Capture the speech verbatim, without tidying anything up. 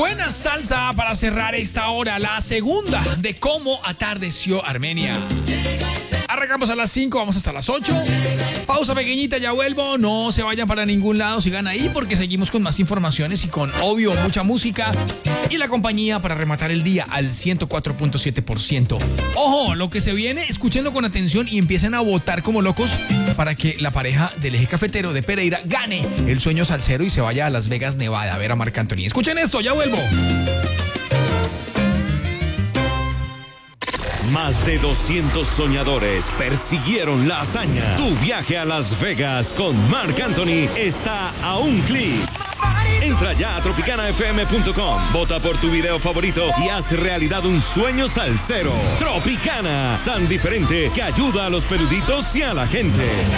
Buena salsa para cerrar esta hora, la segunda de cómo atardeció Armenia. Arrancamos a las cinco, vamos hasta las ocho. Pausa pequeñita, ya vuelvo. No se vayan para ningún lado, sigan ahí porque seguimos con más informaciones y con, obvio, mucha música y la compañía para rematar el día al ciento cuatro punto siete por ciento. Ojo, lo que se viene, escuchando con atención y empiecen a votar como locos para que la pareja del eje cafetero de Pereira gane el sueño salsero y se vaya a Las Vegas, Nevada, a ver a Marc Anthony. Escuchen esto, ya vuelvo. Más de doscientos soñadores persiguieron la hazaña. Tu viaje a Las Vegas con Marc Anthony está a un clic. Entra ya a tropicana f m punto com, vota por tu video favorito y haz realidad un sueño salsero. Tropicana, tan diferente que ayuda a los peluditos y a la gente.